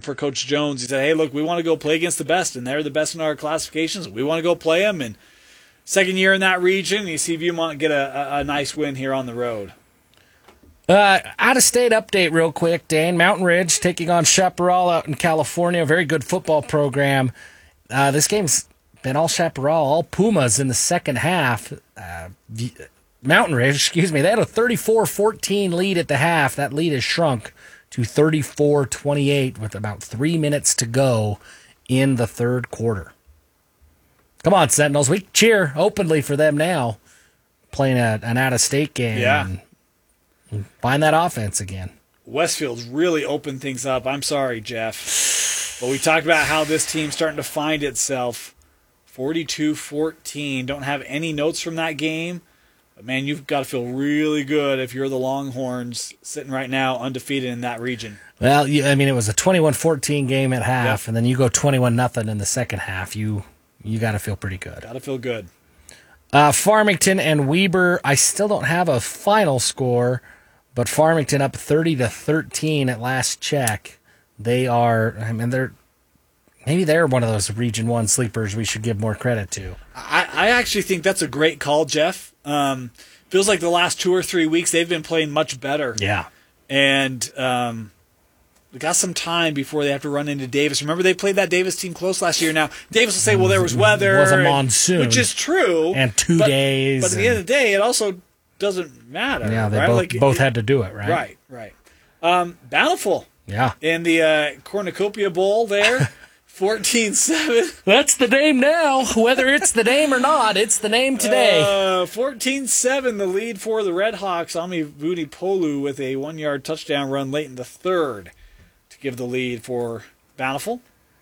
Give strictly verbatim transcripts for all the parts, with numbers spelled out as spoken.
for Coach Jones. He said, hey, look, we want to go play against the best, and they're the best in our classifications. We want to go play them. And second year in that region, you see Viewmont get a, a, a nice win here on the road. Uh, out-of-state update real quick, Dane. Mountain Ridge taking on Chaparral out in California. Very good football program. Uh, this game's been all Chaparral, all Pumas in the second half. Uh, Mountain Ridge, excuse me, they had a thirty-four fourteen lead at the half. That lead has shrunk to thirty-four twenty-eight with about three minutes to go in the third quarter. Come on, Sentinels. We cheer openly for them now, playing a, an out-of-state game. Yeah. And, and find that offense again. Westfield's really opened things up. I'm sorry, Jeff. But we talked about how this team's starting to find itself. forty-two fourteen. Don't have any notes from that game. But, man, you've got to feel really good if you're the Longhorns sitting right now undefeated in that region. Well, you, I mean, it was a twenty-one fourteen game at half, Yep. and then you go twenty-one nothing in the second half. You you got to feel pretty good. Got to feel good. Uh, Farmington and Weber, I still don't have a final score, but Farmington up thirty to thirteen at last check. They are, I mean, they're maybe they're one of those Region One sleepers we should give more credit to. I, I actually think that's a great call, Jeff. Um, feels like the last two or three weeks they've been playing much better. Yeah. And um, we got some time before they have to run into Davis. Remember, they played that Davis team close last year. Now, Davis will say, well, there was weather. It was a and- monsoon. which is true. And two but, days. But at the end of the day, it also doesn't matter. Yeah, they right? both, Like, both it, had to do it, right? Right, right. Um, Bountiful Yeah. in in the uh, Cornucopia Bowl there, fourteen seven. That's the name now. Whether it's the name or not, it's the name today. Uh, fourteen seven, the lead for the Red Hawks. Ami Vunipolu with a one-yard touchdown run late in the third to give the lead for Bountiful.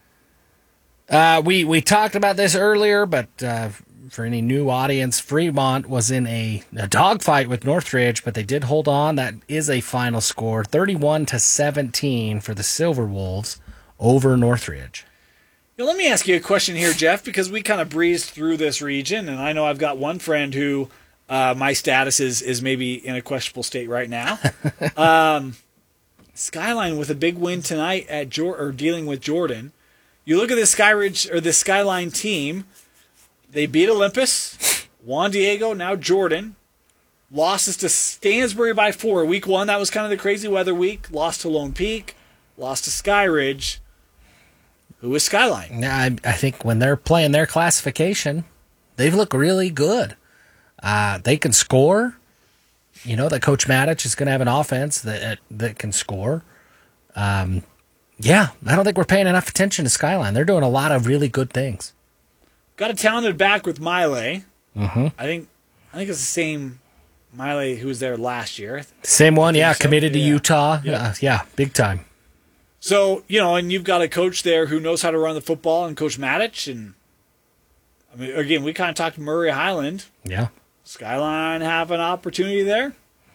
Uh, we, we talked about this earlier, but uh, for any new audience, Fremont was in a, a dogfight with Northridge, but they did hold on. That is a final score, thirty-one to seventeen for the Silver Wolves over Northridge. Now, let me ask you a question here, Jeff, because we kind of breezed through this region, and I know I've got one friend who uh, my status is, is maybe in a questionable state right now. um, Skyline with a big win tonight at Jor- or dealing with Jordan. You look at this Skyridge or this Skyline team. They beat Olympus, Juan Diego, now Jordan. Losses to Stansbury by four. Week one, that was kind of the crazy weather week. Lost to Lone Peak. Lost to Skyridge. Who is Skyline? Yeah, I, I think when they're playing their classification, they look really good. Uh, they can score. You know that Coach Matich is going to have an offense that that can score. Um, yeah, I don't think we're paying enough attention to Skyline. They're doing a lot of really good things. Got a talented back with Miley. Mm-hmm. I think I think it's the same Miley who was there last year. Same one, yeah, so. committed to Yeah. Utah. Yeah. Uh, yeah, big time. So, you know, and you've got a coach there who knows how to run the football, and Coach Matich. And, I mean, again, we kind of talked Murray Highland. Yeah. Skyline have an opportunity there?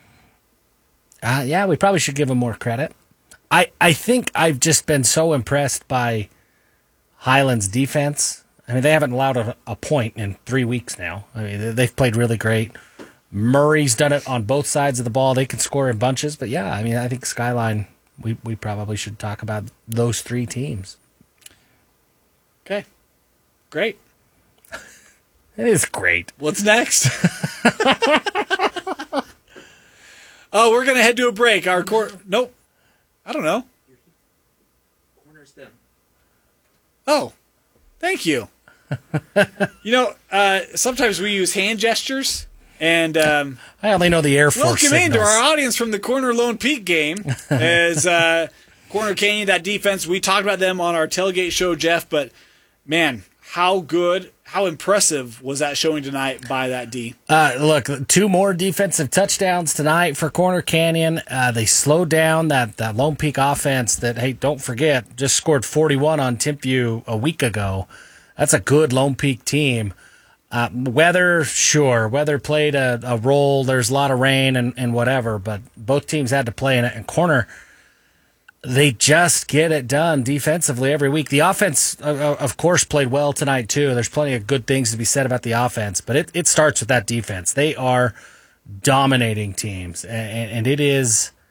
Uh, yeah, we probably should give them more credit. I, I think I've just been so impressed by Highland's defense. I mean, they haven't allowed a, a point in three weeks now. I mean, they've played really great. Murray's done it on both sides of the ball. They can score in bunches. But, yeah, I mean, I think Skyline, we, we probably should talk about those three teams. Okay. Great. It is great. What's next? Oh, we're going to head to a break. Our court. Nope. I don't know. Corner's them. Oh, thank you. You know, uh, sometimes we use hand gestures, and um, I only know the Air Force welcome into signals. our audience from the Corner Lone Peak game. As uh, Corner Canyon, that defense, we talked about them on our tailgate show, Jeff. But man, how good, how impressive was that showing tonight by that D? Uh, look, two more defensive touchdowns tonight for Corner Canyon. Uh, they slowed down that, that Lone Peak offense that, hey, don't forget, just scored forty-one on Timpview a week ago. That's a good Lone Peak team. Uh, weather, sure. Weather played a, a role. There's a lot of rain and, and whatever, but both teams had to play in it. And Corner, they just get it done defensively every week. The offense, uh, of course, played well tonight, too. There's plenty of good things to be said about the offense, but it, it starts with that defense. They are dominating teams, and, and it is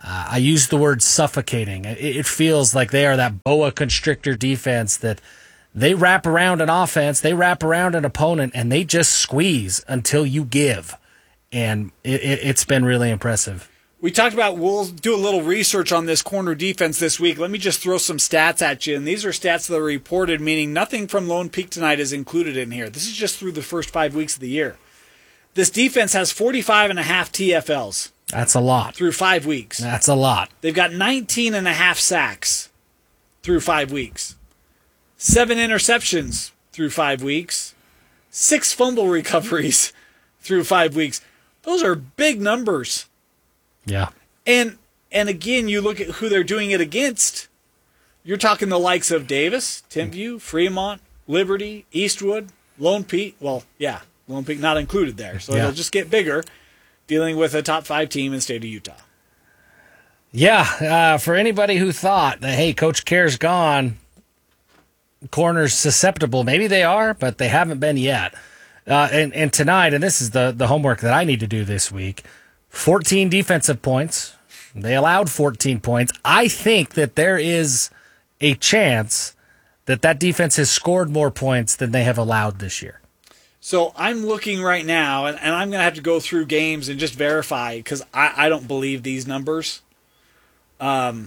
Uh, I use the word suffocating. It, it feels like they are that boa constrictor defense that they wrap around an offense, they wrap around an opponent, and they just squeeze until you give. And it, it, it's been really impressive. We talked about we'll do a little research on this corner defense this week. Let me just throw some stats at you. And these are stats that are reported, meaning nothing from Lone Peak tonight is included in here. This is just through the first five weeks of the year. This defense has forty-five and a half T F Ls. That's a lot. Through five weeks. That's a lot. They've got nineteen and a half sacks through five weeks. Seven interceptions through five weeks. Six fumble recoveries through five weeks. Those are big numbers. Yeah. And and again, you look at who they're doing it against. You're talking the likes of Davis, Timpview, Fremont, Liberty, Eastwood, Lone Peak. Well, yeah, Lone Peak not included there. So yeah. It'll just get bigger dealing with a top five team in the state of Utah. Yeah, uh, for anybody who thought that, hey, Coach Care's gone, corners susceptible, maybe they are, but they haven't been yet. Uh, and, and tonight, and this is the, the homework that I need to do this week, fourteen defensive points. They allowed fourteen points. I think that there is a chance that that defense has scored more points than they have allowed this year. So I'm looking right now, and, and I'm going to have to go through games and just verify because I, I don't believe these numbers. Um,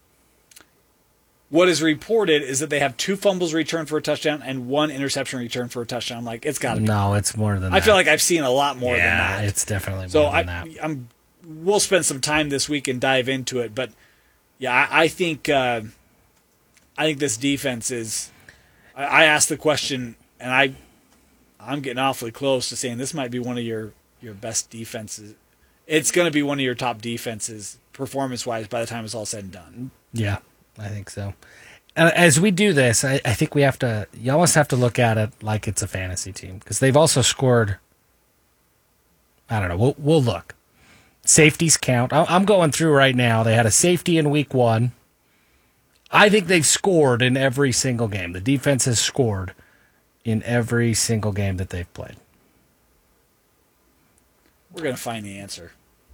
what is reported is that they have two fumbles returned for a touchdown and one interception returned for a touchdown. I'm like, it's got to be. No, it's more than I that. feel like I've seen a lot more yeah, than that. It's definitely more so than I, that. I'm. We'll spend some time this week and dive into it, but yeah, I, I think uh, I think this defense is. I, I asked the question, and I, I'm getting awfully close to saying this might be one of your your best defenses. It's going to be one of your top defenses performance wise by the time it's all said and done. Yeah, I think so. Uh, as we do this, I, I think we have to. You almost have to look at it like it's a fantasy team because they've also scored. I don't know. We'll we'll look. Safeties count. I'm going through right now. They had a safety in week one. I think they've scored in every single game. The defense has scored in every single game that they've played. We're going to find the answer.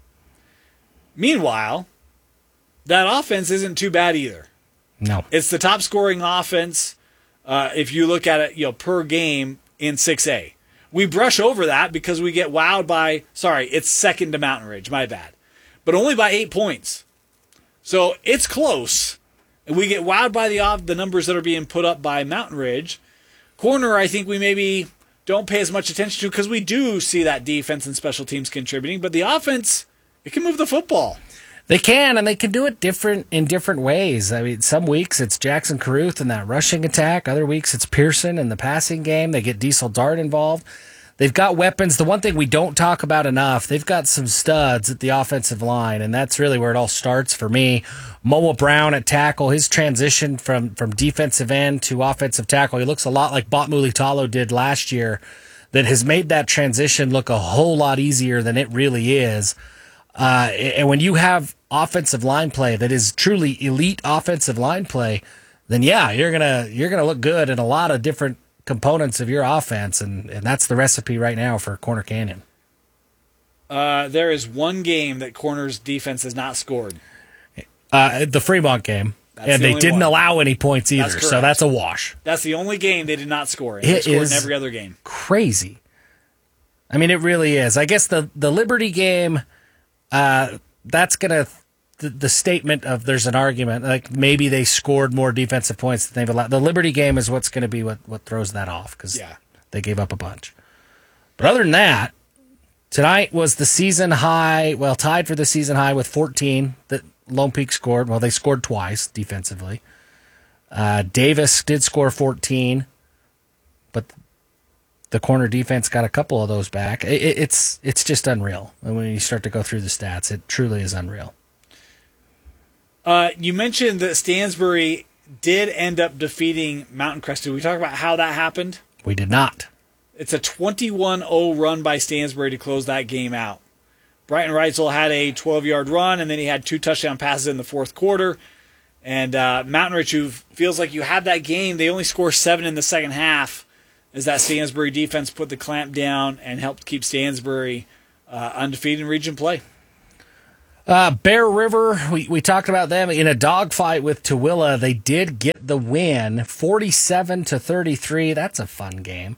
Meanwhile, that offense isn't too bad either. No. It's the top scoring offense uh, if you look at it, you know, per game in six A. We brush over that because we get wowed by, sorry, it's second to Mountain Ridge, my bad. But only by eight points. So it's close. And we get wowed by the the numbers that are being put up by Mountain Ridge. Corner, I think we maybe don't pay as much attention to because we do see that defense and special teams contributing. But the offense, it can move the football. They can, and they can do it different in different ways. I mean, some weeks it's Jackson Caruth in that rushing attack. Other weeks it's Pearson in the passing game. They get Diesel Dart involved. They've got weapons. The one thing we don't talk about enough, they've got some studs at the offensive line, and that's really where it all starts for me. Moa Brown at tackle, his transition from, from defensive end to offensive tackle, he looks a lot like Botmuli Talo did last year, that has made that transition look a whole lot easier than it really is. Uh, and when you have offensive line play that is truly elite offensive line play, then yeah, you're gonna you're gonna look good in a lot of different components of your offense, and, and that's the recipe right now for Corner Canyon. Uh, there is one game that Corner's defense has not scored. Uh, the Fremont game, That's and the they only didn't one. allow any points either, That's so correct. that's a wash. That's the only game they did not score in. They It scored is in every other game. crazy. I mean, it really is. I guess the, the Liberty game, uh, that's going to, the, the statement of there's an argument, like maybe they scored more defensive points than they've allowed. The Liberty game is what's going to be what, what throws that off because Yeah. they gave up a bunch. But other than that, tonight was the season high, well, tied for the season high with fourteen that Lone Peak scored. Well, they scored twice defensively. Uh, Davis did score fourteen, but the corner defense got a couple of those back. It, it, it's it's just unreal. And when you start to go through the stats, it truly is unreal. Uh, you mentioned that Stansbury did end up defeating Mountain Crest. Did we talk about how that happened? We did not. It's a twenty-one oh run by Stansbury to close that game out. Brighton Reitzel had a twelve-yard run, and then he had two touchdown passes in the fourth quarter. And uh, Mountain Ridge, who feels like you had that game, they only score seven in the second half, as that Stansbury defense put the clamp down and helped keep Stansbury uh, undefeated in region play. Uh, Bear River, we, we talked about them in a dogfight with Tooele. They did get the win, forty-seven to thirty-three. That's a fun game.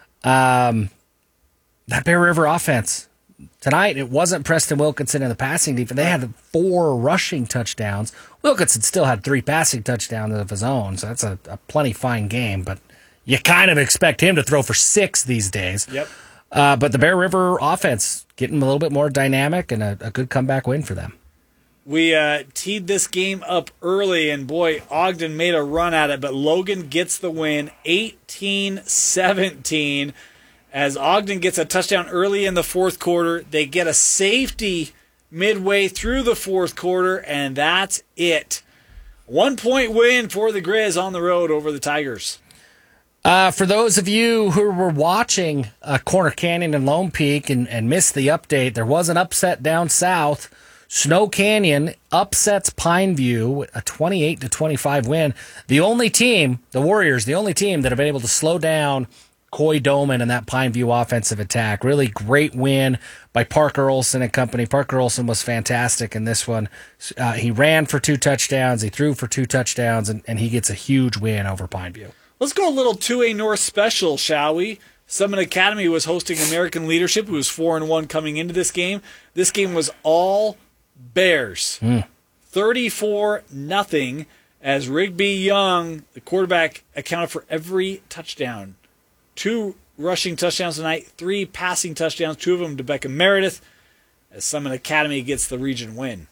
Um, that Bear River offense tonight, it wasn't Preston Wilkinson in the passing defense. They had four rushing touchdowns. Wilkinson still had three passing touchdowns of his own, so that's a, a plenty fine game. But you kind of expect him to throw for six these days. Yep. Uh, but the Bear River offense getting a little bit more dynamic and a, a good comeback win for them. We uh, teed this game up early, and boy, Ogden made a run at it, but Logan gets the win, eighteen seventeen. As Ogden gets a touchdown early in the fourth quarter, they get a safety midway through the fourth quarter, and that's it. One-point win for the Grizz on the road over the Tigers. Uh, for those of you who were watching uh, Corner Canyon and Lone Peak and, and missed the update, there was an upset down south. Snow Canyon upsets Pineview, a twenty-eight to twenty-five win. The only team, the Warriors, the only team that have been able to slow down Coy Doman and that Pineview offensive attack. Really great win by Parker Olson and company. Parker Olson was fantastic in this one. Uh, he ran for two touchdowns, he threw for two touchdowns, and, and he gets a huge win over Pineview. Let's go a little two A North special, shall we? Summit Academy was hosting American Leadership, who was four and one coming into this game. This game was all Bears. Mm. thirty-four nothing as Rigby Young, the quarterback, accounted for every touchdown. Two rushing touchdowns tonight, three passing touchdowns, two of them to Beckham Meredith, as Summit Academy gets the region win.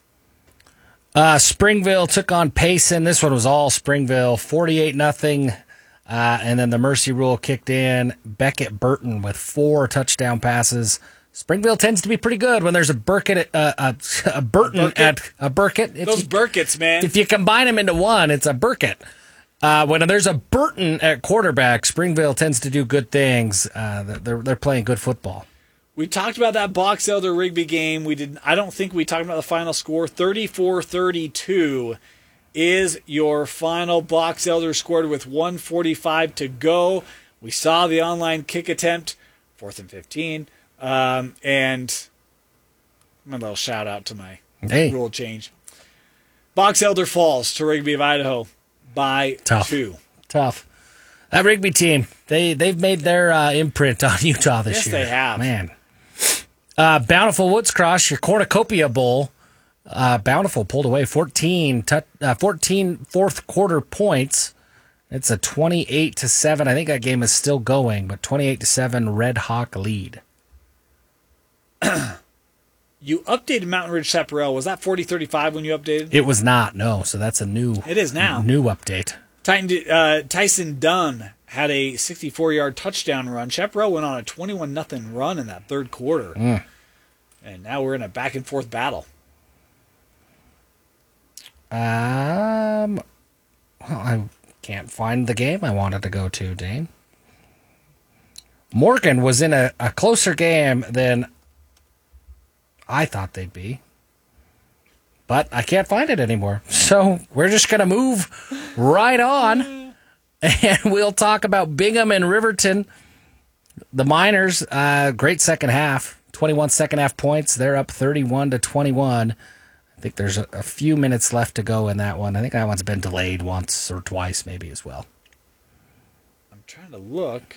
Uh, Springville took on Payson. This one was all Springville, forty-eight nothing. Uh, and then the mercy rule kicked in. Beckett Burton with four touchdown passes. Springville tends to be pretty good when there's a Burkett, uh, a, a Burton a Burkett. at a Burkett. If Those you, Burketts, man. If you combine them into one, it's a Burkett. Uh, when there's a Burton at quarterback, Springville tends to do good things. Uh, they're they're playing good football. We talked about that Box Elder Rigby game. We did. I don't think we talked about the final score. thirty-four thirty-two is your final. Box Elder scored with one forty-five to go. We saw the online kick attempt, fourth and fifteen. Um, and my little shout out to my Hey. rule change. Box Elder falls to Rigby of Idaho by Tough. two. Tough. That Rigby team, they, they've made their uh, imprint on Utah this Yes, year. they have. Man. Uh, Bountiful Woods Cross, your Cornucopia Bowl. Uh, Bountiful pulled away fourteen, tu- uh, fourteen fourth quarter points. It's a twenty-eight to seven. I think that game is still going, but twenty-eight to seven Red Hawk lead. You updated Mountain Ridge Chaparral. Was that forty thirty-five when you updated? It was not, no. So that's a new It is now. new update. Titan, uh, Tyson Dunn had a sixty-four-yard touchdown run. Chaparral went on a twenty-one nothing run in that third quarter. Mm. And now we're in a back-and-forth battle. Um, well, I can't find the game I wanted to go to, Dane. Morgan was in a, a closer game than I thought they'd be. But I can't find it anymore. So we're just going to move right on. And we'll talk about Bingham and Riverton. The Miners, uh, great second half. twenty-one second half points. They're up thirty-one to twenty-one. I think there's a, a few minutes left to go in that one. I think that one's been delayed once or twice maybe as well. I'm trying to look.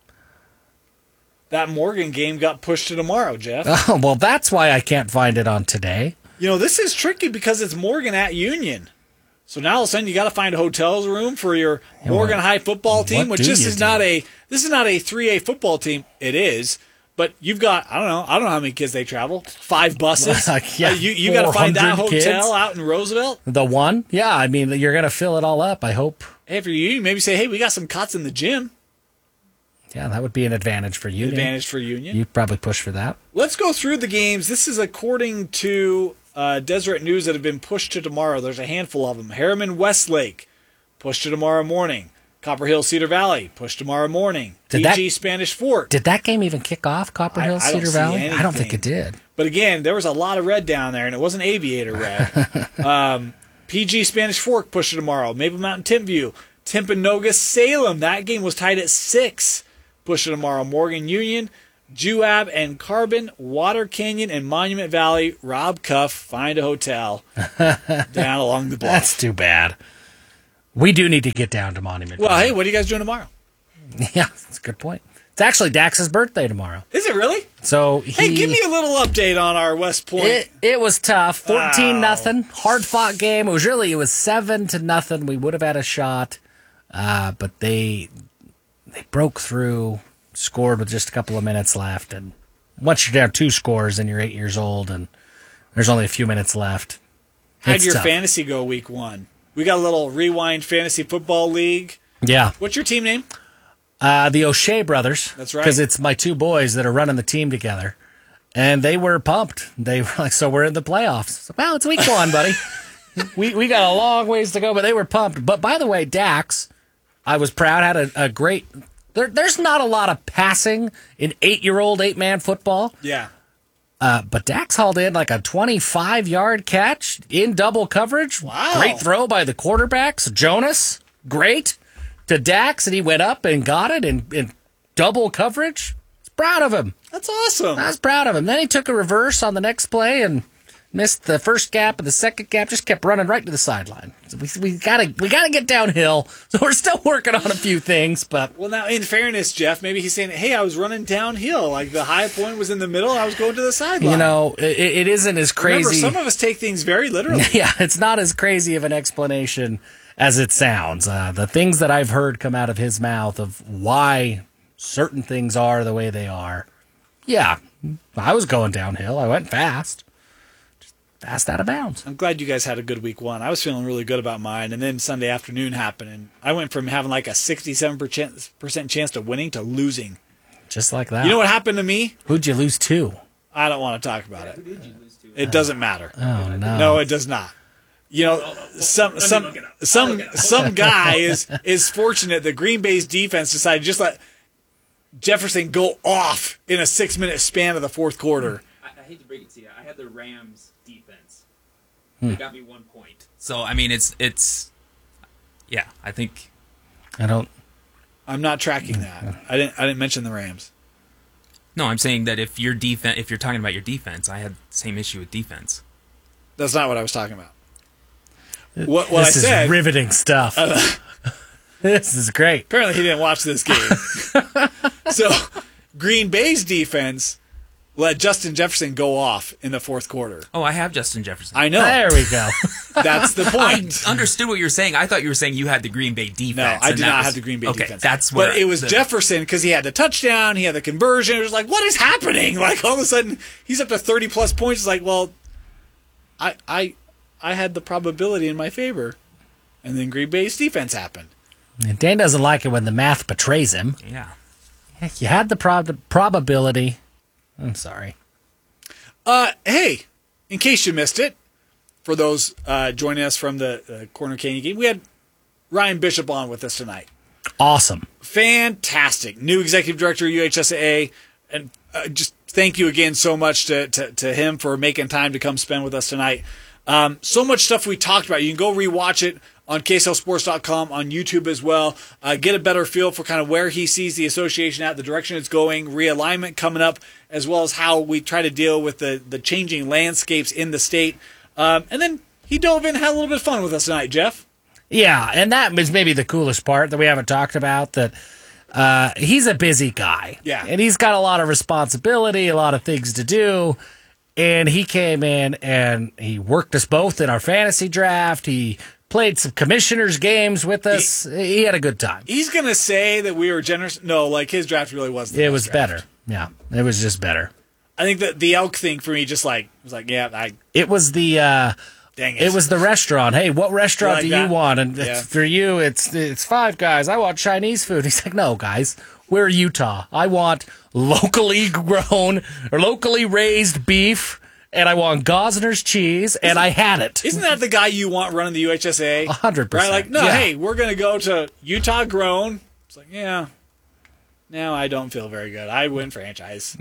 That Morgan game got pushed to tomorrow, Jeff. Oh, well, that's why I can't find it on today. You know, this is tricky because it's Morgan at Union. So now all of a sudden you got to find a hotel room for your Yeah, Morgan what- High football team, what which do this you is do? not a this is not a three A football team. It is, but you've got I don't know I don't know how many kids they travel. Five buses. Yeah, Uh, you you got to find that four hundred hotel kids. out in Roosevelt. The one? Yeah, I mean, you're going to fill it all up, I hope. Hey, for you, maybe say, hey, we got some cots in the gym. Yeah, that would be an advantage for you. Advantage for Union. You'd probably push for that. Let's go through the games. This is according to uh, Deseret News that have been pushed to tomorrow. There's a handful of them. Harriman Westlake, pushed to tomorrow morning. Copper Hill Cedar Valley, pushed tomorrow morning. Did T G that- Spanish Fort. Did that game even kick off, Copper I- Hill, I don't Cedar see Valley? I don't think anything. it did. But again, there was a lot of red down there, and it wasn't aviator red. um, P G Spanish Fork pushed to tomorrow. Maple Mountain Timpview. Timpanogos Salem. That game was tied at six. Pushed to tomorrow. Morgan Union. Juab and Carbon, Water Canyon, and Monument Valley. Rob Cuff, find a hotel down along the bluff. That's too bad. We do need to get down to Monument Well, Valley. hey, what are you guys doing tomorrow? Yeah, that's a good point. It's actually Dax's birthday tomorrow. Is it really? So he, Hey, give me a little update on our West Point. It, it was tough. fourteen Wow. nothing. Hard fought game. It was really, it was seven to nothing. We would have had a shot. Uh, but they they broke through, scored with just a couple of minutes left. And once you're down two scores and you're eight years old and there's only a few minutes left. How'd it's your tough. fantasy go week one? We got a little Rewind Fantasy Football League. Yeah. What's your team name? Uh, the O'Shea brothers. That's right. Because it's my two boys that are running the team together. And they were pumped. They were like, so we're in the playoffs. So, well, it's week one, buddy. we we got a long ways to go, but they were pumped. But by the way, Dax, I was proud, had a, a great... There, there's not a lot of passing in eight-year-old, eight-man football. Yeah. Uh, but Dax hauled in like a twenty-five-yard catch in double coverage. Wow. Great throw by the quarterbacks. Jonas, great. To Dax, and he went up and got it in, in double coverage. I was proud of him. That's awesome. I was proud of him. Then he took a reverse on the next play and missed the first gap and the second gap. Just kept running right to the sideline. So we we gotta we gotta get downhill. So we're still working on a few things, but Well, now, in fairness, Jeff, maybe he's saying, hey, I was running downhill. Like, the high point was in the middle, and I was going to the sideline. you know it, it isn't as Remember, crazy. some of us take things very literally. Yeah, it's not as crazy of an explanation as it sounds. Uh, the things that I've heard come out of his mouth of why certain things are the way they are. Yeah, I was going downhill. I went fast. Just fast out of bounds. I'm glad you guys had a good week one. I was feeling really good about mine, and then Sunday afternoon happened, and I went from having like a sixty-seven percent chance to winning to losing. Just like that. You know what happened to me? Who'd you lose to? I don't want to talk about it. Who did you lose to? It doesn't matter. Oh, no. No, it does not. You know, some some some some guy is is fortunate that Green Bay's defense decided to just let Jefferson go off in a six minute span of the fourth quarter. I, I hate to break it to you. I had the Rams defense. Hmm. They got me one point. So I mean, it's it's. Yeah, I think. I don't. I'm not tracking that. I didn't I didn't mention the Rams. No, I'm saying that if your defense, if you're talking about your defense, I had the same issue with defense. That's not what I was talking about. What what this I said. is riveting stuff. This is great. Apparently, he didn't watch this game. So, Green Bay's defense let Justin Jefferson go off in the fourth quarter. Oh, I have Justin Jefferson. I know. There we go. That's the I point. understood what you were saying. I thought you were saying you had the Green Bay defense. No, I and did that not was- have the Green Bay okay, defense. that's where. But it was the- Jefferson because he had the touchdown, he had the conversion. It was like, what is happening? Like, all of a sudden, he's up to thirty plus points. It's like, well, I, I, I had the probability in my favor. And then Green Bay's defense happened. And Dan doesn't like it when the math betrays him. Yeah. Heck, you had the prob- probability. I'm sorry. Uh, hey, in case you missed it, for those uh, joining us from the uh, Corner Canyon game, we had Ryan Bishop on with us tonight. Awesome. Fantastic. New executive director of U H S A A. And uh, just thank you again so much to, to, to him for making time to come spend with us tonight. Um, so much stuff we talked about. You can go rewatch it on K S L Sports dot com, on YouTube as well. Uh, get a better feel for kind of where he sees the association at, the direction it's going, realignment coming up, as well as how we try to deal with the, the changing landscapes in the state. Um, and then he dove in and had a little bit of fun with us tonight, Jeff. Yeah, and that is maybe the coolest part that we haven't talked about, that uh, he's a busy guy. Yeah. And he's got a lot of responsibility, a lot of things to do. And he came in and he worked us both in our fantasy draft. He played some commissioners games with us. He, he had a good time. He's going to say that we were generous. No, like his draft really was the It best was draft. better. Yeah, it was just better. I think that the elk thing for me just like was like, yeah, I It was the uh, dang it. it was the restaurant. Hey, what restaurant like do that? you want? And Yeah. for you, it's it's Five Guys. I want Chinese food. He's like, no, guys, we're Utah. I want locally grown or locally raised beef, and I want Gosner's cheese, and I had it. Isn't that the guy you want running the U H S A? A hundred percent. Right? Like, no, Yeah. hey, we're going to go to Utah grown. It's like, yeah. Now I don't feel very good. I win franchise.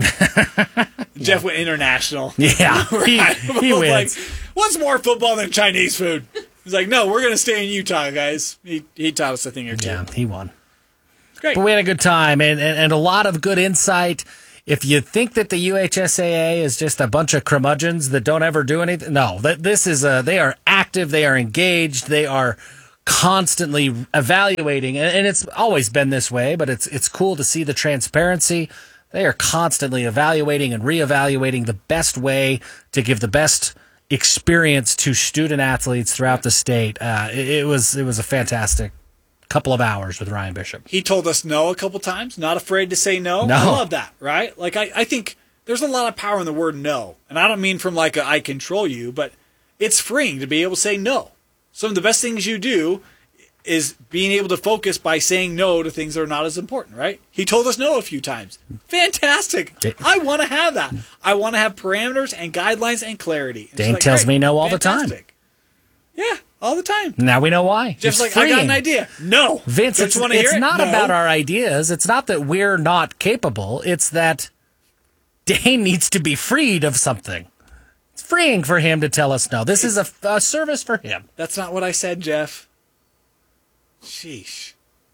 Jeff went international. Yeah, he, Right? he Both wins. Like, what's more football than Chinese food? He's like, no, we're going to stay in Utah, guys. He he taught us a thing or two. Yeah, he won. It's great. But we had a good time and, and, and a lot of good insight if you think that the U H S A A is just a bunch of curmudgeons that don't ever do anything, no, that this is a, they are active, they are engaged, they are constantly evaluating, and, and it's always been this way, but it's it's cool to see the transparency. They are constantly evaluating and reevaluating the best way to give the best experience to student athletes throughout the state. Uh, it, it was it was a fantastic couple of hours with Ryan Bishop. He told us no a couple times, not afraid to say no. No. I love that, right? Like, I, I think there's a lot of power in the word no. And I don't mean from like a, I control you, but it's freeing to be able to say no. Some of the best things you do is being able to focus by saying no to things that are not as important, right? He told us no a few times. Fantastic. I want to have that. I want to have parameters and guidelines and clarity. And Dane like, tells great, me no all fantastic. the time. Yeah, all the time. Now we know why. Jeff's It's like, I got freeing. an idea. No. Vince, Don't it's, you want to it's hear it? not No. about our ideas. It's not that we're not capable. It's that Dane needs to be freed of something. It's freeing for him to tell us no. This is a, a service for him. That's not what I said, Jeff. Sheesh.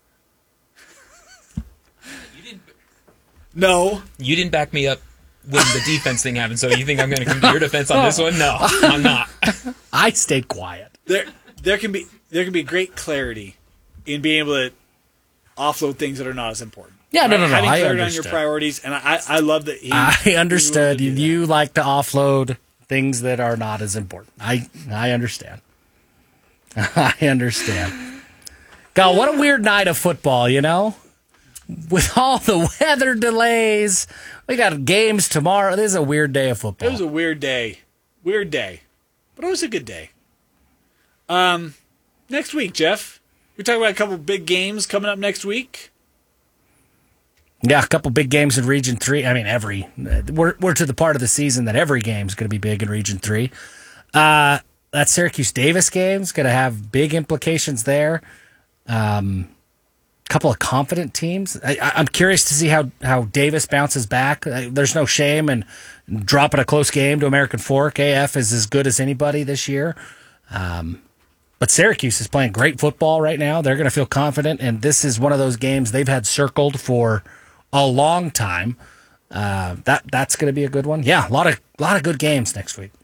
No. You didn't back me up when the defense thing happened, so you think I'm going to come to your defense on this one? No, I'm not. I stayed quiet. There there can be there can be great clarity in being able to offload things that are not as important. Yeah, no, no, no. Having I clarity on understood. your priorities, and I I love that he I understood. he You, really did that. you like to offload things that are not as important. I I understand. I understand. God, what a weird night of football, you know? With all the weather delays, we got games tomorrow. This is a weird day of football. It was a weird day. Weird day. But it was a good day. Um next week, Jeff. We talk about a couple big games coming up next week. Yeah, a couple big games in Region three. I mean, every we're we're to the part of the season that every game is going to be big in Region three. Uh, that Syracuse-Davis game is going to have big implications there. Um, couple of confident teams. I, I- I'm curious to see how, how Davis bounces back. Uh, There's no shame in dropping a close game to American Fork. A F is as good as anybody this year. Um, but Syracuse is playing great football right now. They're going to feel confident, and this is one of those games they've had circled for a long time. Uh, that that's going to be a good one. Yeah, a lot of lot of good games next week.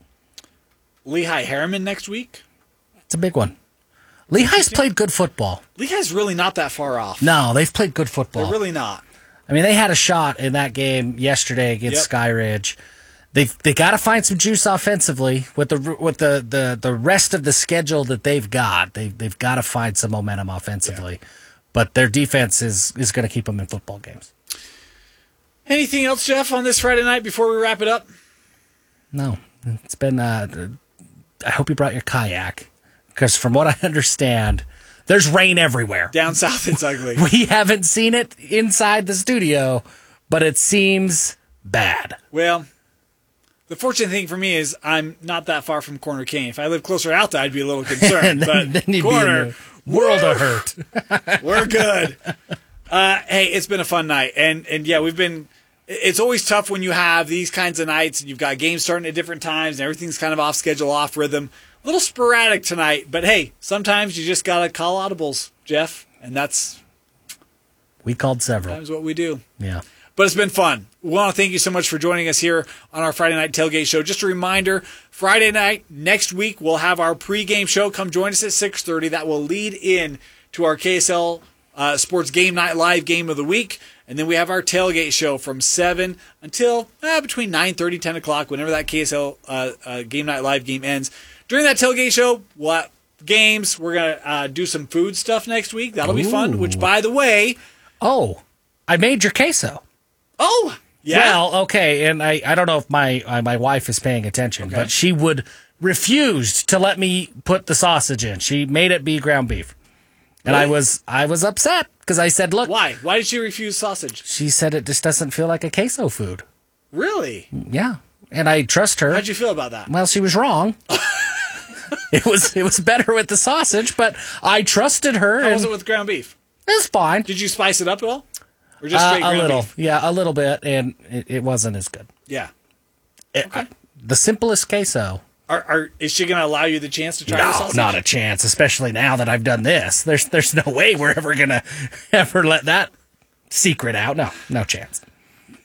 Lehigh Harriman next week. It's a big one. Lehigh's played good football. Lehigh's really not that far off. No, they've played good football. They're really not. I mean, they had a shot in that game yesterday against Yep. Sky Ridge. They they got to find some juice offensively with the with the, the, the rest of the schedule that they've got. They they've got to find some momentum offensively, but their defense is is going to keep them in football games. Anything else, Jeff, on this Friday night before we wrap it up? No, it's been. Uh, I hope you brought your kayak because from what I understand, there's rain everywhere. Down south, it's ugly. We haven't seen it inside the studio, but it seems bad. Well, the fortunate thing for me is I'm not that far from Corner Canyon. If I lived closer out there, I'd be a little concerned. then, but then you'd Corner, be in a world of hurt. we're good. Uh, hey, it's been a fun night, and and yeah, we've been. It's always tough when you have these kinds of nights and you've got games starting at different times and everything's kind of off schedule, off rhythm. A little sporadic tonight, but hey, sometimes you just gotta call audibles, Jeff, and that's We called several. sometimes what we do. Yeah. But it's been fun. We want to thank you so much for joining us here on our Friday Night Tailgate Show. Just a reminder, Friday night, next week, we'll have our pregame show. Come join us at six thirty. That will lead in to our K S L uh, Sports Game Night Live Game of the Week. And then we have our Tailgate Show from seven until uh, between nine thirty, ten o'clock, whenever that K S L uh, uh, Game Night Live game ends. During that Tailgate Show, we'll have games. We're going to uh, do some food stuff next week. That'll be fun, which, by the way... Oh, I made your queso. Oh, yeah. Well, okay, and I, I don't know if my uh, my wife is paying attention, Okay. but she would refuse to let me put the sausage in. She made it be ground beef, and I Really? was I was upset because I said, "Look," Why? Why did she refuse sausage? she said it just doesn't feel like a queso food. Really? Yeah, and I trust her. How'd you feel about that? Well, she was wrong. it was it was better with the sausage, but I trusted her, How and was it with ground beef? it was fine. Did you spice it up at all? Or just Uh, straight a ground little, beef? yeah, a little bit, and it, it wasn't as good. Yeah. It- Okay. the simplest queso. Are, are, is she going to allow you the chance to try the No, sausage? not a chance. Especially now that I've done this, there's there's no way we're ever gonna ever let that secret out. No, no chance.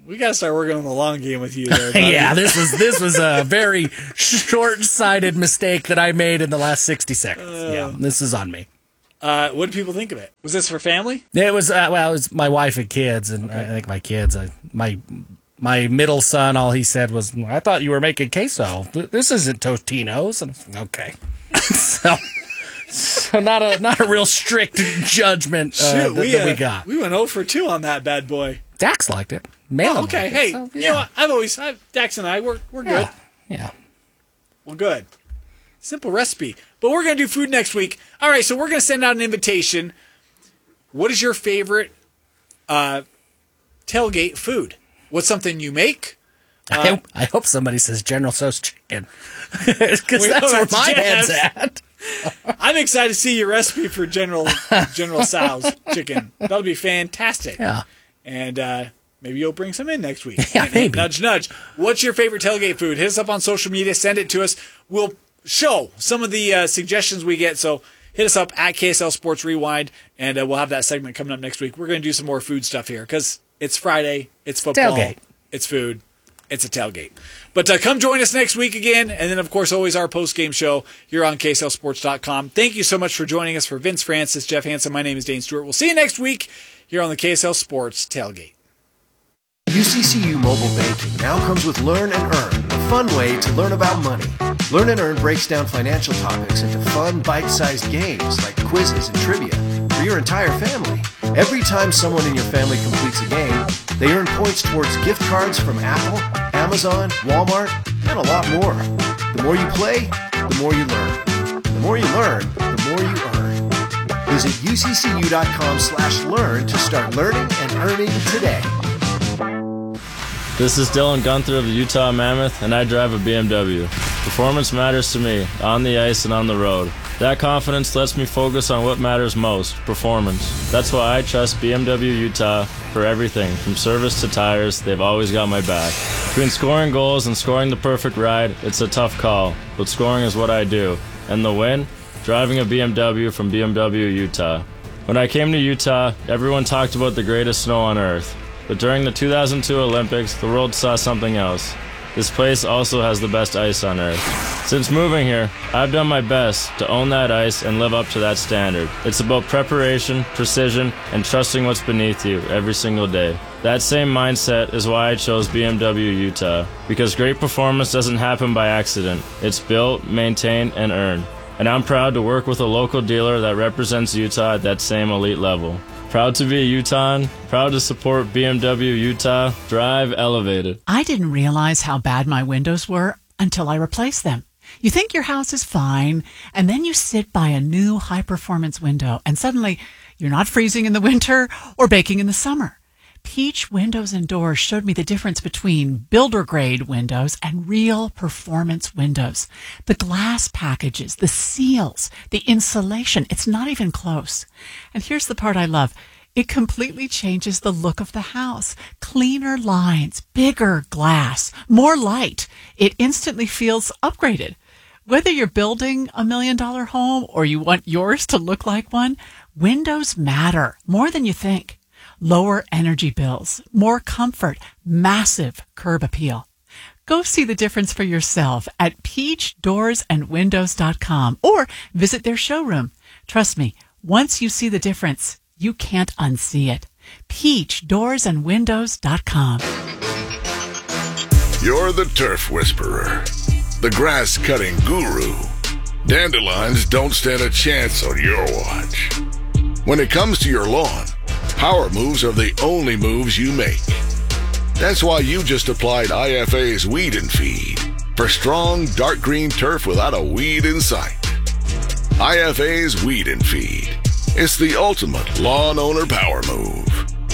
We got to start working on the long game with you there. Yeah, this was this was a very short-sighted mistake that I made in the last sixty seconds. Uh, yeah, this is on me. Uh, what do people think of it? Was this for family? It was. Uh, well, it was my wife and kids, and okay. I think my kids. Uh, my my middle son, all he said was, "I thought you were making queso. This isn't Totino's." And okay, so so not a not a real strict judgment uh, Shoot, that, we, that uh, we got. We went oh for two on that bad boy. Dax liked it. Man, oh, okay. Liked hey, it, so, yeah. you know what? I've always I've, Dax and I we're we're yeah. good. Yeah. Well, good. Simple recipe. But we're going to do food next week. All right, so we're going to send out an invitation. What is your favorite uh, tailgate food? What's something you make? Uh, I, hope, I hope somebody says General Tso's chicken. Because that's where my head's at. I'm excited to see your recipe for General General Tso's chicken. That'll be fantastic. Yeah. And uh, maybe you'll bring some in next week. Yeah, maybe. Nudge, nudge. What's your favorite tailgate food? Hit us up on social media. Send it to us. We'll show some of the uh, suggestions we get. So hit us up at K S L Sports Rewind, and uh, we'll have that segment coming up next week. We're going to do some more food stuff here because it's Friday, it's football, tailgate. It's food, it's a tailgate. But uh, come join us next week again, and then, of course, always our post-game show here on K S L Sports dot com. Thank you so much for joining us. For Vince Francis, Jeff Hansen, my name is Dane Stewart. We'll see you next week here on the K S L Sports Tailgate. U C C U Mobile Banking now comes with Learn and Earn, a fun way to learn about money. Learn and Earn breaks down financial topics into fun, bite-sized games like quizzes and trivia for your entire family. Every time someone in your family completes a game, they earn points towards gift cards from Apple, Amazon, Walmart, and a lot more. The more you play, the more you learn. The more you learn, the more you earn. Visit U C C U dot com slash learn to start learning and earning today. This is Dylan Gunther of the Utah Mammoth, and I drive a B M W. Performance matters to me, on the ice and on the road. That confidence lets me focus on what matters most, performance. That's why I trust B M W Utah for everything, from service to tires. They've always got my back. Between scoring goals and scoring the perfect ride, it's a tough call, but scoring is what I do. And the win? Driving a B M W from B M W Utah. When I came to Utah, everyone talked about the greatest snow on earth. But during the two thousand two Olympics, the world saw something else. This place also has the best ice on earth. Since moving here, I've done my best to own that ice and live up to that standard. It's about preparation, precision, and trusting what's beneath you every single day. That same mindset is why I chose B M W Utah, because great performance doesn't happen by accident. It's built, maintained, and earned. And I'm proud to work with a local dealer that represents Utah at that same elite level. Proud to be a Utahn, proud to support B M W Utah. Drive elevated. I didn't realize how bad my windows were until I replaced them. You think your house is fine, and then you sit by a new high-performance window, and suddenly you're not freezing in the winter or baking in the summer. Peach Windows and Doors showed me the difference between builder-grade windows and real performance windows. The glass packages, the seals, the insulation, it's not even close. And here's the part I love. It completely changes the look of the house. Cleaner lines, bigger glass, more light. It instantly feels upgraded. Whether you're building a million-dollar home or you want yours to look like one, windows matter more than you think. Lower energy bills, more comfort, massive curb appeal. Go see the difference for yourself at peach doors and windows dot com or visit their showroom. Trust me, once you see the difference, you can't unsee it. peach doors and windows dot com. You're the turf whisperer, the grass-cutting guru. Dandelions don't stand a chance on your watch. When it comes to your lawn, power moves are the only moves you make. That's why you just applied I F A's Weed and Feed for strong, dark green turf without a weed in sight. I F A's Weed and Feed. It's the ultimate lawn owner power move.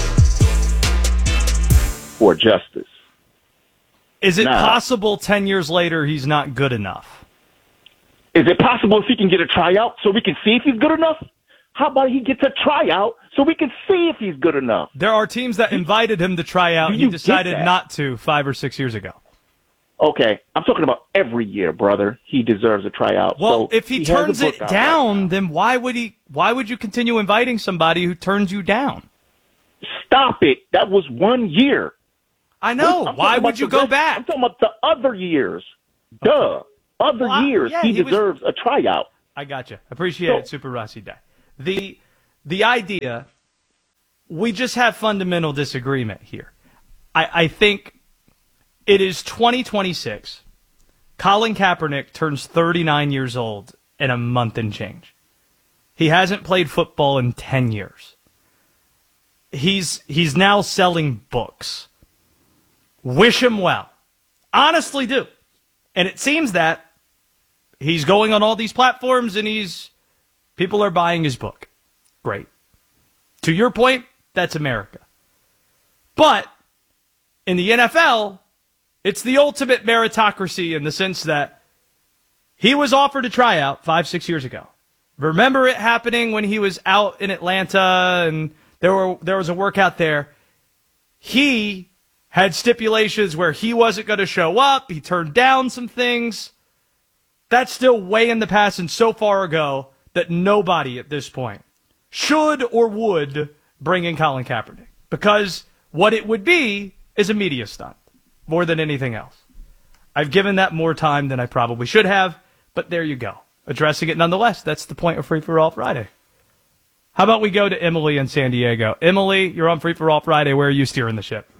For justice. Is it now, possible ten years later he's not good enough? Is it possible if he can get a tryout so we can see if he's good enough? How about he gets a tryout so we can see if he's good enough? There are teams that invited him to try out, and he decided not to five or six years ago. Okay, I'm talking about every year, brother. He deserves a tryout. Well, so if he, he turns it down, right then why would he? Why would you continue inviting somebody who turns you down? Stop it. That was one year. I know. I'm Why talking would about you the go rest- back? I'm talking about the other years. Duh. Other Well, I- years, yeah, he, he was- deserves a tryout. I got you. Appreciate So- it, Super Rossi Day. The the idea, we just have fundamental disagreement here. I, I think it is twenty twenty-six. Colin Kaepernick turns thirty-nine years old in a month and change. He hasn't played football in ten years. He's he's now selling books. Wish him well. Honestly do. And it seems that he's going on all these platforms and he's people are buying his book. Great. To your point, that's America. But in the N F L, it's the ultimate meritocracy in the sense that he was offered a tryout five, six years ago. Remember it happening when he was out in Atlanta and there were there was a workout there. He had stipulations where he wasn't going to show up. He turned down some things. That's still way in the past and so far ago that nobody at this point should or would bring in Colin Kaepernick. Because what it would be is a media stunt more than anything else. I've given that more time than I probably should have, but there you go. Addressing it nonetheless. That's the point of Free For All Friday. How about we go to Emily in San Diego? Emily, you're on Free For All Friday. Where are you steering the ship?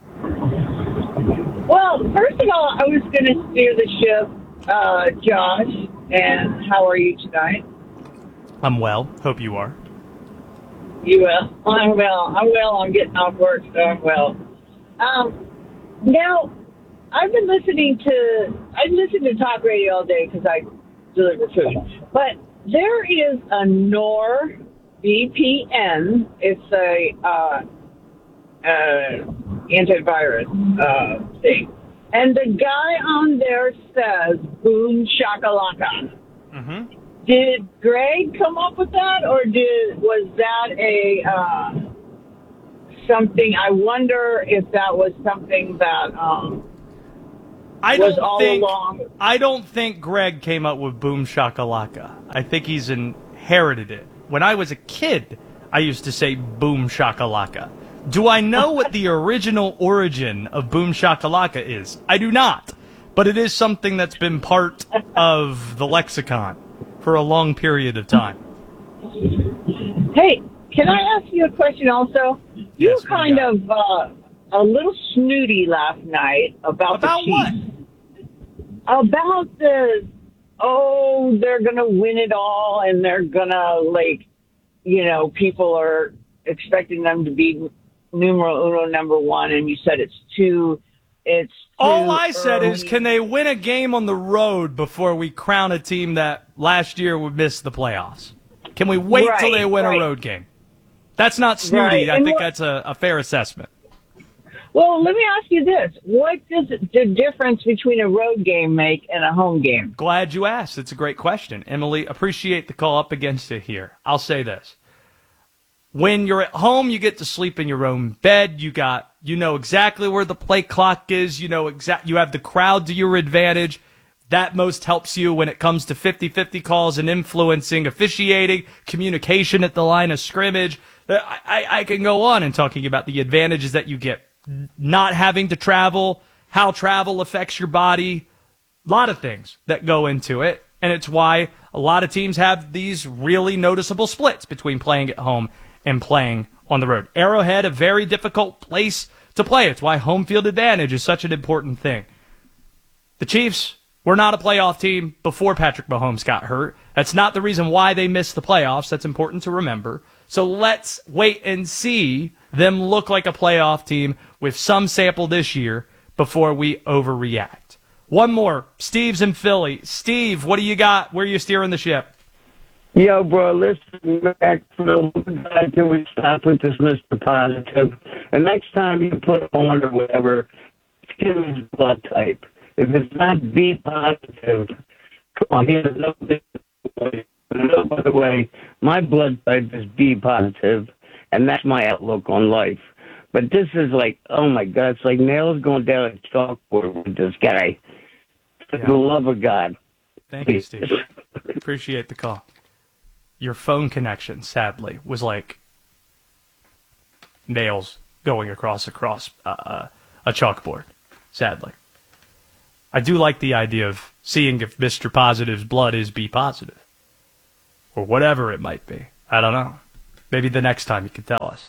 Well, first of all, I was going to steer the ship, uh, Josh, and how are you tonight? I'm well. Hope you are. You will? I'm well. I'm well. I'm getting off work, so I'm well. Um, now, I've been listening to, I listen to talk radio all day because I deliver food. But there is a Nor V P N. It's a uh, uh, antivirus uh, thing. And the guy on there says, boom shakalaka. Mm-hmm. Did Greg come up with that, or did was that a uh, something? I wonder if that was something that um, I was don't all think, along. I don't think Greg came up with Boom Shakalaka. I think he's inherited it. When I was a kid, I used to say Boom Shakalaka. Do I know what the original origin of Boom Shakalaka is? I do not. But it is something that's been part of the lexicon for a long period of time. Hey, can I ask you a question also? You Yes, were kind of uh, a little snooty last night about, About the what? Chiefs. About the, oh, they're going to win it all, and they're going to, like, you know, people are expecting them to be numero uno number one, and you said it's too, it's too All I said is, early. can they win a game on the road before we crown a team that last year would miss the playoffs? Can we wait Right, till they win right. a road game? That's not snooty. Right, I and think what- that's a, a fair assessment. Well, let me ask you this. What does the difference between a road game make and a home game? Glad you asked. It's a great question. Emily, appreciate the call up against it here. I'll say this. When you're at home, you get to sleep in your own bed. You got, you know exactly where the play clock is. You know exact, you have the crowd to your advantage. That most helps you when it comes to fifty-fifty calls and influencing, officiating, communication at the line of scrimmage. I, I, I can go on and talking about the advantages that you get. Not having to travel, how travel affects your body, a lot of things that go into it. And it's why a lot of teams have these really noticeable splits between playing at home and playing on the road. Arrowhead, a very difficult place to play. It's why home field advantage is such an important thing. The Chiefs were not a playoff team before Patrick Mahomes got hurt. That's not the reason why they missed the playoffs. That's important to remember. So let's wait and see them look like a playoff team with some sample this year before we overreact. One more. Steve's in Philly. Steve, what do you got? Where are you steering the ship? Yo, bro, listen back for until we stop with this Mister Positive. And next time you put on or whatever, give me his blood type. If it's not B positive, come on, here's no no other way. My blood type is B positive, and that's my outlook on life. But this is like, oh my God, it's like nails going down a chalkboard with this guy. For the love of God. Thank you, Steve. Appreciate the call. Your phone connection, sadly, was like nails going across across uh, a chalkboard. sadly. I do like the idea of seeing if Mister Positive's blood is B positive. Or whatever it might be. I don't know. Maybe the next time you can tell us.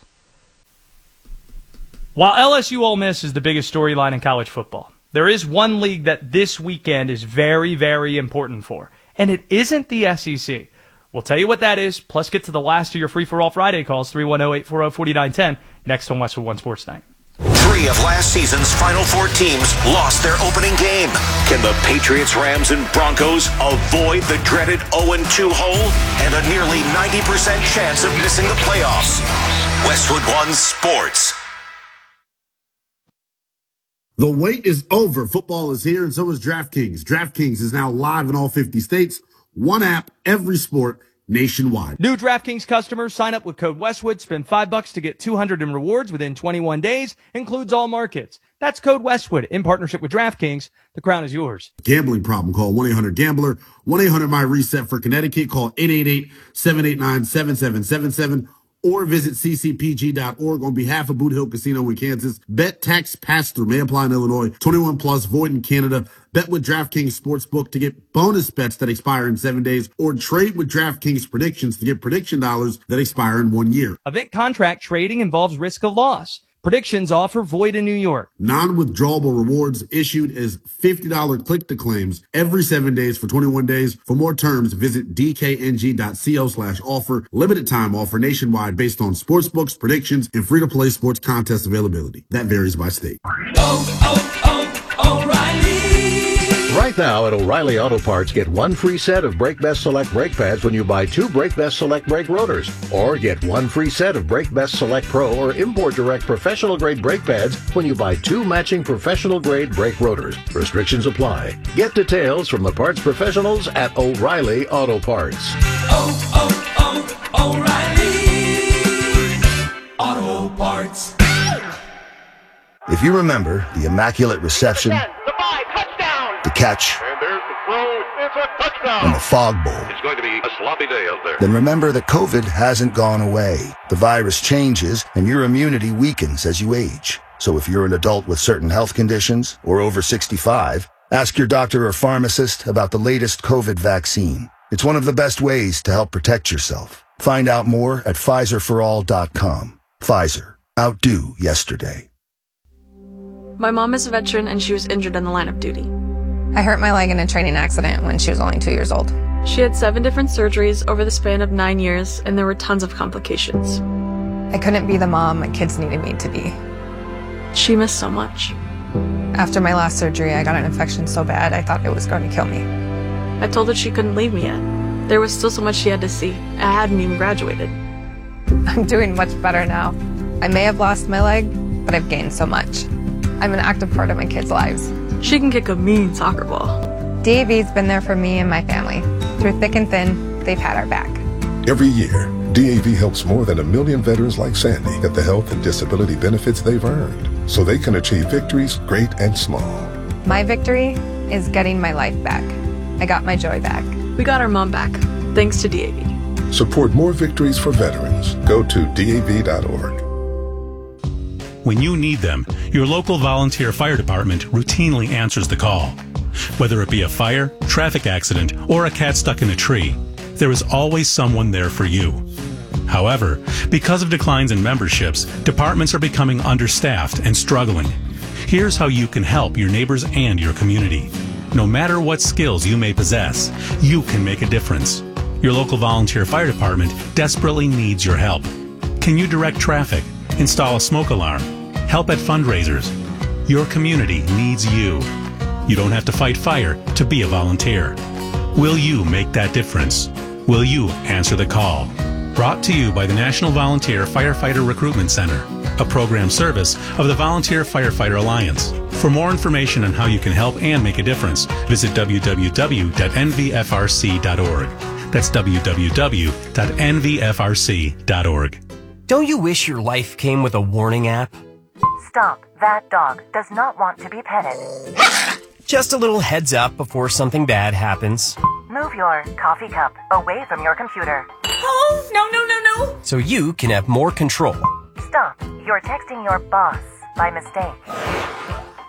While L S U Ole Miss is the biggest storyline in college football, there is one league that this weekend is very, very important for, and it isn't the S E C. We'll tell you what that is, plus get to the last of your free-for-all Friday calls, three one zero, eight four zero, four nine one zero, next on Westwood One Sports Night. Three of last season's Final Four teams lost their opening game. Can the Patriots, Rams, and Broncos avoid the dreaded oh and two hole and a nearly ninety percent chance of missing the playoffs? Westwood One Sports. The wait is over. Football is here, and so is DraftKings. DraftKings is now live in all fifty states. One app, every sport, nationwide. New DraftKings customers sign up with code Westwood, spend five bucks to get two hundred in rewards within twenty-one days, includes all markets. That's code Westwood in partnership with DraftKings. The crown is yours. Gambling problem? Call one eight hundred gambler, one eight hundred my reset for Connecticut. Call eight eight eight, seven eight nine, seven seven seven seven or visit c c p g dot org on behalf of Boot Hill Casino in Kansas. Bet tax pass-through may apply in Illinois. twenty-one plus, void in Canada. Bet with DraftKings Sportsbook to get bonus bets that expire in seven days, or trade with DraftKings Predictions to get prediction dollars that expire in one year. Event contract trading involves risk of loss. Predictions offer void in New York. Non-withdrawable rewards issued as fifty dollars click-to-claims every seven days for twenty-one days. For more terms, visit d k n g dot co slash offer. Limited time offer nationwide based on sportsbooks, predictions, and free-to-play sports contest availability. That varies by state. Oh, oh, oh, O'Reilly. Right now at O'Reilly Auto Parts, get one free set of Brake Best Select brake pads when you buy two Brake Best Select brake rotors. Or get one free set of Brake Best Select Pro or Import Direct professional grade brake pads when you buy two matching professional grade brake rotors. Restrictions apply. Get details from the parts professionals at O'Reilly Auto Parts. Oh, oh, oh, O'Reilly Auto Parts. If you remember the immaculate reception, the catch, And there's the throw. It's a touchdown. and the fog bowl, It's going to be a sloppy day out there. then remember that COVID hasn't gone away. The virus changes and your immunity weakens as you age. So if you're an adult with certain health conditions or over sixty-five, ask your doctor or pharmacist about the latest COVID vaccine. It's one of the best ways to help protect yourself. Find out more at Pfizer for all dot com. Pfizer. Outdo yesterday. My mom is a veteran and she was injured in the line of duty. I hurt my leg in a training accident when she was only two years old. She had seven different surgeries over the span of nine years, and there were tons of complications. I couldn't be the mom my kids needed me to be. She missed so much. After my last surgery, I got an infection so bad I thought it was going to kill me. I told her she couldn't leave me yet. There was still so much she had to see. I hadn't even graduated. I'm doing much better now. I may have lost my leg, but I've gained so much. I'm an active part of my kids' lives. She can kick a mean soccer ball. D A V's been there for me and my family. Through thick and thin, they've had our back. Every year, D A V helps more than a million veterans like Sandy get the health and disability benefits they've earned so they can achieve victories great and small. My victory is getting my life back. I got my joy back. We got our mom back, thanks to D A V. Support more victories for veterans. Go to D A V dot org. When you need them, your local volunteer fire department routinely answers the call. Whether it be a fire, traffic accident, or a cat stuck in a tree, there is always someone there for you. However, because of declines in memberships, departments are becoming understaffed and struggling. Here's how you can help your neighbors and your community. No matter what skills you may possess, you can make a difference. Your local volunteer fire department desperately needs your help. Can you direct traffic? Install a smoke alarm? Help at fundraisers? Your community needs you. You don't have to fight fire to be a volunteer. Will you make that difference? Will you answer the call? Brought to you by the National Volunteer Firefighter Recruitment Center, a program service of the Volunteer Firefighter Alliance. For more information on how you can help and make a difference, visit w w w dot n v f r c dot org. That's w w w dot n v f r c dot org. Don't you wish your life came with a warning app? Stop. That dog does not want to be petted. Just a little heads up before something bad happens. Move your coffee cup away from your computer. Oh, no, no, no, no. So you can have more control. Stop. You're texting your boss by mistake.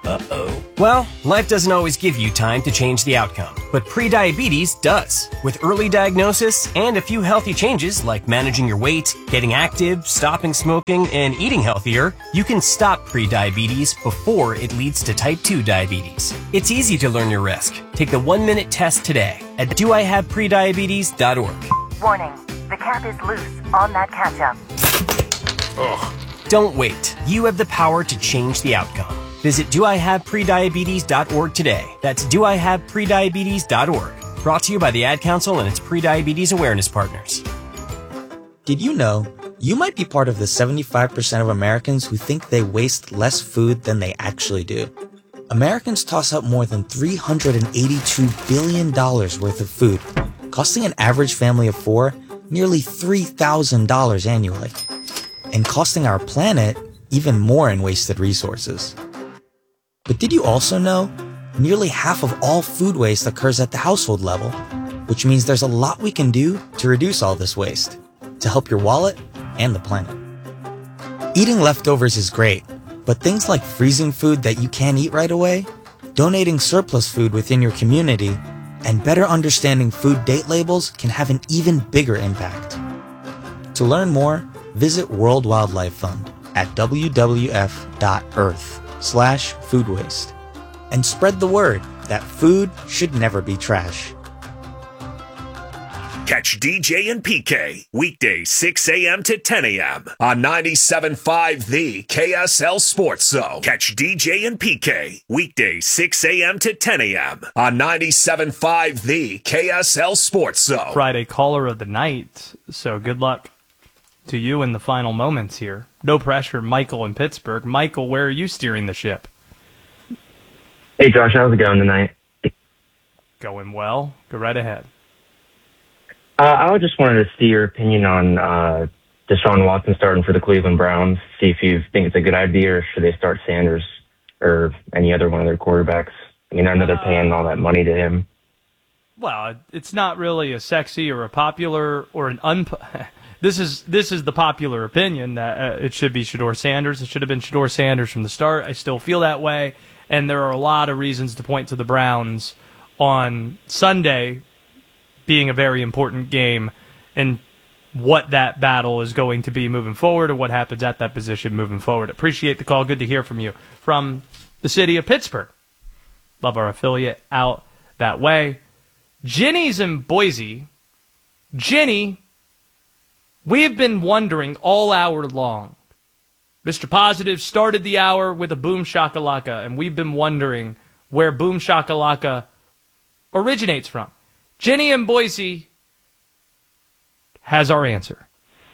Uh-oh. Well, life doesn't always give you time to change the outcome, but prediabetes does. With early diagnosis and a few healthy changes like managing your weight, getting active, stopping smoking, and eating healthier, you can stop prediabetes before it leads to type two diabetes. It's easy to learn your risk. Take the one-minute test today at do I have prediabetes dot org. Warning, the cap is loose on that catch-up. Ugh. Don't wait. You have the power to change the outcome. Visit do I have prediabetes dot org today. That's do I have prediabetes dot org. Brought to you by the Ad Council and its prediabetes awareness partners. Did you know you might be part of the seventy-five percent of Americans who think they waste less food than they actually do? Americans toss out more than three hundred eighty-two billion dollars worth of food, costing an average family of four nearly three thousand dollars annually, and costing our planet even more in wasted resources. But did you also know nearly half of all food waste occurs at the household level, which means there's a lot we can do to reduce all this waste, to help your wallet and the planet. Eating leftovers is great, but things like freezing food that you can't eat right away, donating surplus food within your community, and better understanding food date labels can have an even bigger impact. To learn more, visit World Wildlife Fund at w w f dot earth slash food waste and spread the word that food should never be trash. Catch D J and P K weekdays six a.m. to ten a.m. on ninety-seven point five The K S L Sports Zone. Catch D J and P K weekdays six a.m. to ten a.m. on ninety-seven point five The K S L Sports Zone. Friday caller of the night, so good luck to you in the final moments here. No pressure, Michael in Pittsburgh. Michael, where are you steering the ship? Hey, Josh, how's it going tonight? Going well. Go right ahead. Uh, I just wanted to see your opinion on uh, Deshaun Watson starting for the Cleveland Browns. See if you think it's a good idea, or should they start Sanders or any other one of their quarterbacks? I mean, I know they're paying all that money to him. Well, it's not really a sexy or a popular or an un. This is this is the popular opinion that uh, it should be Shedeur Sanders. It should have been Shedeur Sanders from the start. I still feel that way, and there are a lot of reasons to point to the Browns on Sunday being a very important game and what that battle is going to be moving forward, or what happens at that position moving forward. Appreciate the call. Good to hear from you from the city of Pittsburgh. Love our affiliate out that way. Ginny's in Boise. Ginny, we have been wondering all hour long. Mister Positive started the hour with a boom shakalaka, and we've been wondering where boom shakalaka originates from. Ginny in Boise has our answer.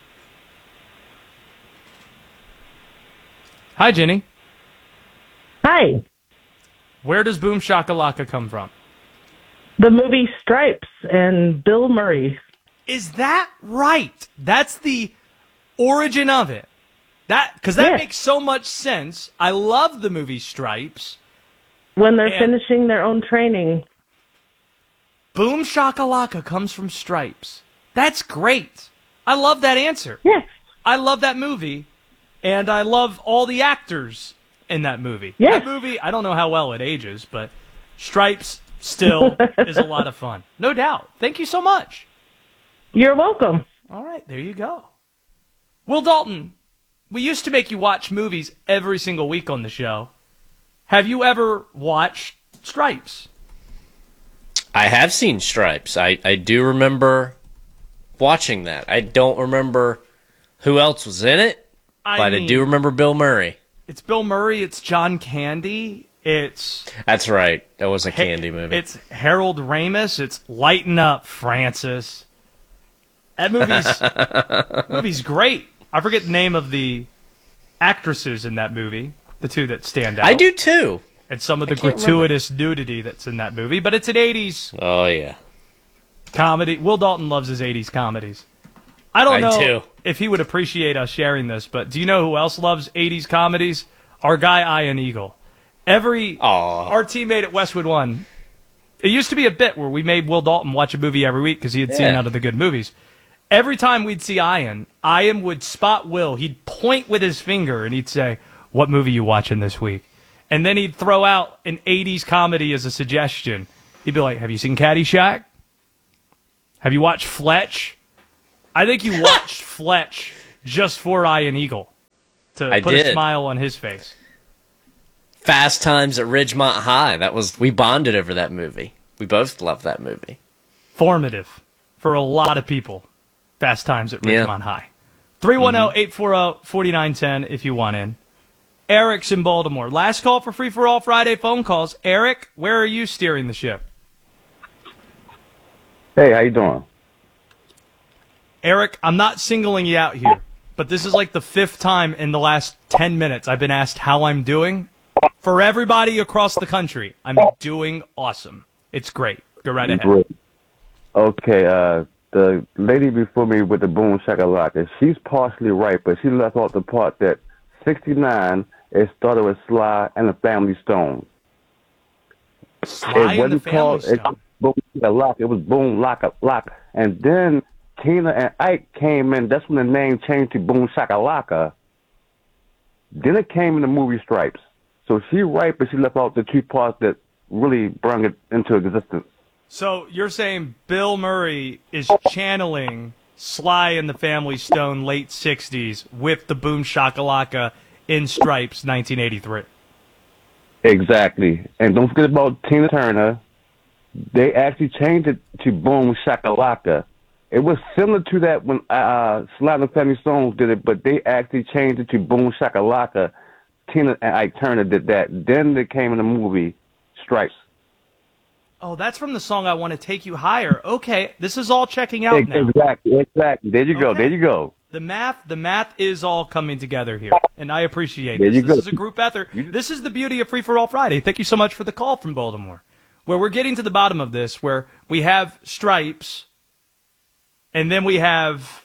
Hi, Ginny. Hi. Where does boom shakalaka come from? The movie Stripes and Bill Murray. Is that right? That's the origin of it. That because that Yeah. makes so much sense. I love the movie Stripes. When they're And- finishing their own training. Boom shakalaka comes from Stripes. That's great. I love that answer. Yes. I love that movie, and I love all the actors in that movie. Yes. That movie, I don't know how well it ages, but Stripes still is a lot of fun. No doubt. Thank you so much. You're welcome. All right, there you go. Will Dalton, we used to make you watch movies every single week on the show. Have you ever watched Stripes? I have seen Stripes. I, I do remember watching that. I don't remember who else was in it, I but mean, I do remember Bill Murray. It's Bill Murray. It's John Candy. It's That's right. That was a Candy movie. It's Harold Ramis. It's Lighten Up, Francis. That movie's movie's great. I forget the name of the actresses in that movie. The two that stand out. I do too. And some of the I can't gratuitous nudity that's in that movie, but it's an eighties Oh, yeah. comedy. Will Dalton loves his eighties comedies. I don't I know do. if he would appreciate us sharing this, but do you know who else loves eighties comedies? Our guy Ian Eagle. Every our teammate at Westwood One. It used to be a bit where we made Will Dalton watch a movie every week because he had seen Yeah. none of the good movies. Every time we'd see Ian, Ian would spot Will. He'd point with his finger and he'd say, "What movie you watching this week?" And then he'd throw out an eighties comedy as a suggestion. He'd be like, have you seen Caddyshack? Have you watched Fletch? I think you watched Fletch just for Ian Eagle to I put did. a smile on his face. Fast Times at Ridgemont High. That was we bonded over that movie. We both loved that movie. Formative for a lot of people. Fast Times at Yeah. Ridgemont High. three one zero, eight four zero, four nine one zero if you want in. Eric's in Baltimore. Last call for Free for All Friday phone calls. Eric, where are you steering the ship? Hey, how you doing? Eric, I'm not singling you out here, but this is like the fifth time in the last ten minutes I've been asked how I'm doing. For everybody across the country, I'm doing awesome. It's great. Go right ahead. Great. Okay, uh, the lady before me with the boom shakalaka, she's partially right, but she left out the part that sixty-nine, it started with Sly and the Family Stone. Sly it and the wasn't Family called it, Stone. boom shakalaka, it was boom locka lock. And then Tina and Ike came in, that's when the name changed to boom shakalaka. Then it came in the movie Stripes. So she right, but she left out the two parts that really brought it into existence. So you're saying Bill Murray is channeling Sly and the Family Stone late sixties with the Boom Shakalaka in Stripes nineteen eighty-three. Exactly. And don't forget about Tina Turner. They actually changed it to Boom Shakalaka. It was similar to that when uh, Sly and the Family Stones did it, but they actually changed it to Boom Shakalaka. Tina and Ike Turner did that. Then they came in the movie Stripes. Oh, that's from the song I Want to Take You Higher. Okay, this is all checking out now. Exactly, exactly. There you go, Okay. there you go. The math, the math is all coming together here, and I appreciate There this. you This go. is a group effort. This is the beauty of Free for All Friday. Thank you so much for the call from Baltimore, where we're getting to the bottom of this, where we have Stripes, and then we have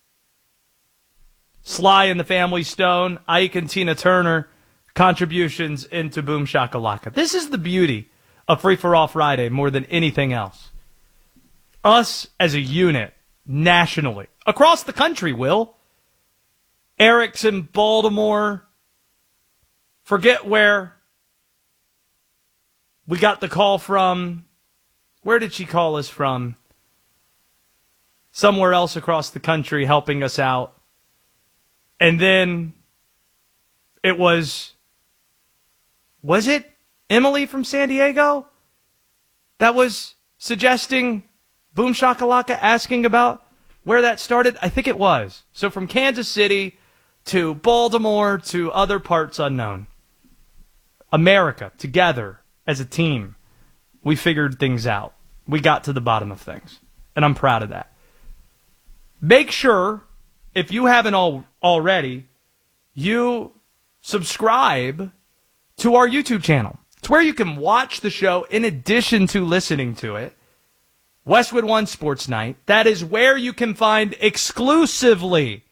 Sly and the Family Stone, Ike and Tina Turner contributions into Boom Shakalaka. This is the beauty of Free for All Friday more than anything else. Us as a unit, nationally, across the country, Will. Eric's in Baltimore. Forget where we got the call from. Where did she call us from? Somewhere else across the country helping us out. And then it was, was it Emily from San Diego that was suggesting Boom Shakalaka, asking about where that started? I think it was. So from Kansas City to Baltimore to other parts unknown. America, together as a team, we figured things out. We got to the bottom of things. And I'm proud of that. Make sure, if you haven't all already, you subscribe to our YouTube channel. It's where you can watch the show in addition to listening to it. Westwood One Sports Night. That is where you can find exclusively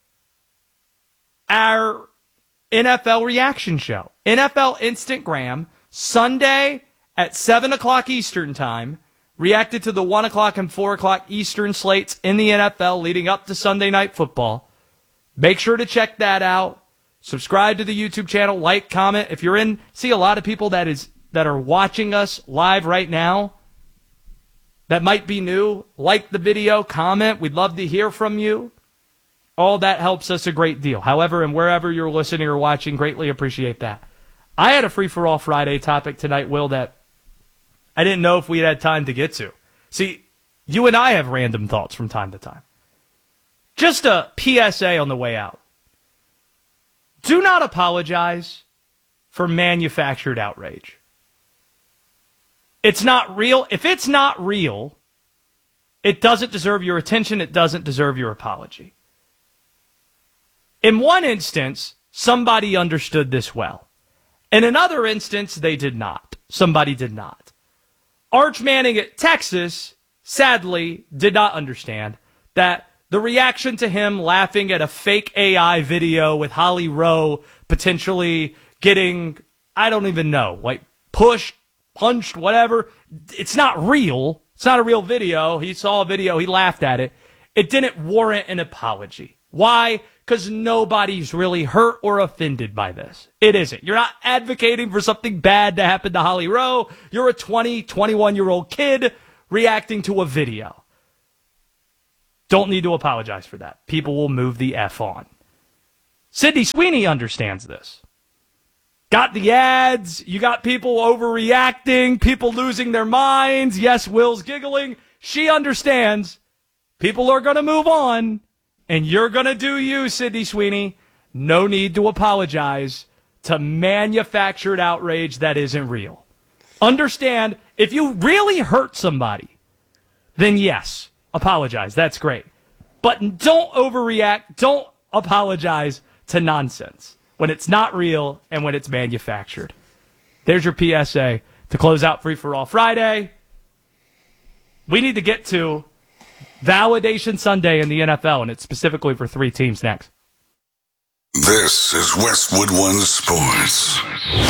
our N F L reaction show. N F L Instantgram, Sunday at seven o'clock Eastern Time. Reacted to the one o'clock and four o'clock Eastern slates in the N F L leading up to Sunday Night Football. Make sure to check that out. Subscribe to the YouTube channel, like, comment. If you're in, see a lot of people that is that are watching us live right now that might be new. Like the video, comment. We'd love to hear from you. All that helps us a great deal. However, and wherever you're listening or watching, greatly appreciate that. I had a Free-for-All Friday topic tonight, Will, that I didn't know if we had time to get to. See, you and I have random thoughts from time to time. Just a P S A on the way out. Do not apologize for manufactured outrage. It's not real. If it's not real, it doesn't deserve your attention. It doesn't deserve your apology. In one instance, somebody understood this well. In another instance, they did not. Somebody did not. Arch Manning at Texas, sadly, did not understand that the reaction to him laughing at a fake A I video with Holly Rowe potentially getting, I don't even know, like pushed, punched, whatever. It's not real. It's not a real video. He saw a video. He laughed at it. It didn't warrant an apology. Why? because nobody's really hurt or offended by this. It isn't. You're not advocating for something bad to happen to Holly Rowe. You're a twenty, twenty-one-year-old kid reacting to a video. Don't need to apologize for that. People will move the F on. Sydney Sweeney understands this. Got the ads. You got people overreacting, people losing their minds. Yes, Will's giggling. She understands people are going to move on, and you're going to do you, Sydney Sweeney. No need to apologize to manufactured outrage that isn't real. Understand, if you really hurt somebody, then yes, apologize. That's great. But don't overreact. Don't apologize to nonsense when it's not real and when it's manufactured. There's your P S A to close out Free For All Friday. We need to get to Validation Sunday in the N F L, and it's specifically for three teams next. This is Westwood One Sports.